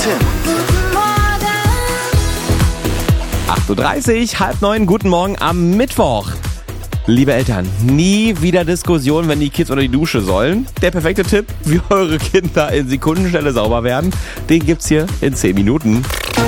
Tim. 8.30 Uhr, 8:30, guten Morgen am Mittwoch. Liebe Eltern, nie wieder Diskussion, wenn die Kids unter die Dusche sollen. Der perfekte Tipp, wie eure Kinder in Sekundenschnelle sauber werden, den gibt's hier in 10 Minuten.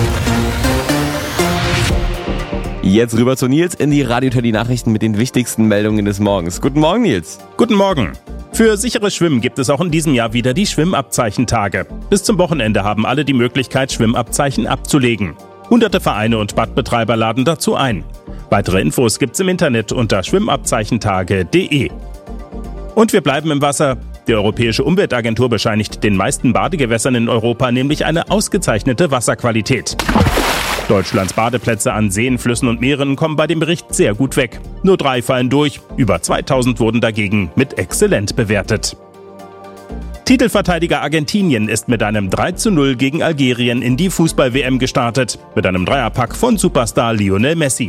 Jetzt rüber zu Nils in die Radio Teddy Nachrichten mit den wichtigsten Meldungen des Morgens. Guten Morgen, Nils. Guten Morgen. Für sicheres Schwimmen gibt es auch in diesem Jahr wieder die Schwimmabzeichentage. Bis zum Wochenende haben alle die Möglichkeit, Schwimmabzeichen abzulegen. Hunderte Vereine und Badbetreiber laden dazu ein. Weitere Infos gibt's im Internet unter schwimmabzeichentage.de. Und wir bleiben im Wasser. Die Europäische Umweltagentur bescheinigt den meisten Badegewässern in Europa nämlich eine ausgezeichnete Wasserqualität. Deutschlands Badeplätze an Seen, Flüssen und Meeren kommen bei dem Bericht sehr gut weg. Nur 3 fallen durch, über 2000 wurden dagegen mit exzellent bewertet. Titelverteidiger Argentinien ist mit einem 3:0 gegen Algerien in die Fußball-WM gestartet. Mit einem Dreierpack von Superstar Lionel Messi.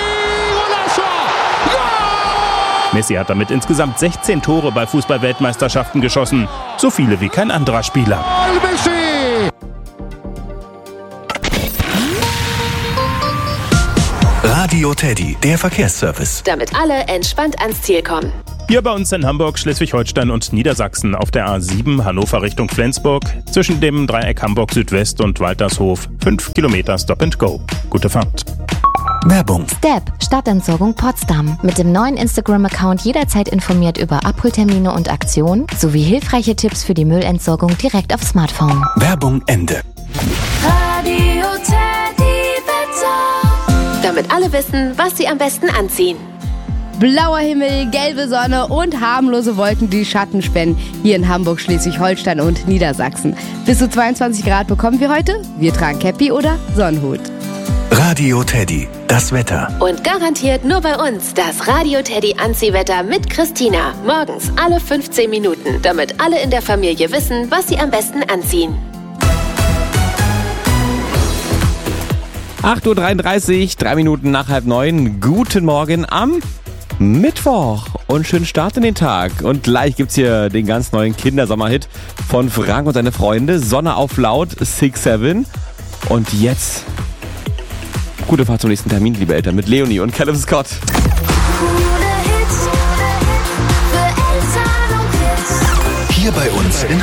Messi hat damit insgesamt 16 Tore bei Fußball-Weltmeisterschaften geschossen. So viele wie kein anderer Spieler. Radio Teddy, der Verkehrsservice. Damit alle entspannt ans Ziel kommen. Hier bei uns in Hamburg, Schleswig-Holstein und Niedersachsen auf der A7 Hannover Richtung Flensburg zwischen dem Dreieck Hamburg Südwest und Waltershof 5 Kilometer Stop and Go. Gute Fahrt. Werbung. Step Stadtentsorgung Potsdam. Mit dem neuen Instagram-Account jederzeit informiert über Abholtermine und Aktionen sowie hilfreiche Tipps für die Müllentsorgung direkt aufs Smartphone. Werbung Ende. Radio Teddy Wetter. Damit alle wissen, was sie am besten anziehen. Blauer Himmel, gelbe Sonne und harmlose Wolken, die Schatten spenden. Hier in Hamburg, Schleswig-Holstein und Niedersachsen. Bis zu 22 Grad bekommen wir heute. Wir tragen Käppi oder Sonnenhut. Radio Teddy, das Wetter. Und garantiert nur bei uns das Radio Teddy Anziehwetter mit Christina. Morgens alle 15 Minuten, damit alle in der Familie wissen, was sie am besten anziehen. 8.33 Uhr, 3 Minuten nach 8:30. Guten Morgen am Mittwoch und schönen Start in den Tag. Und gleich gibt's hier den ganz neuen Kindersommerhit von Frank und seine Freunde. Sonne auf laut, 6-7. Und jetzt gute Fahrt zum nächsten Termin, liebe Eltern, mit Leonie und Callum Scott. Hier bei uns in